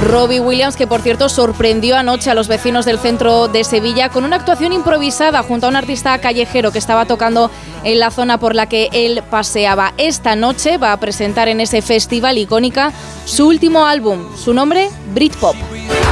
Robbie Williams, que por cierto sorprendió anoche a los vecinos del centro de Sevilla con una actuación improvisada junto a un artista callejero que estaba tocando en la zona por la que él paseaba. Esta noche va a presentar en ese festival Icónica su último álbum, su nombre, Britpop.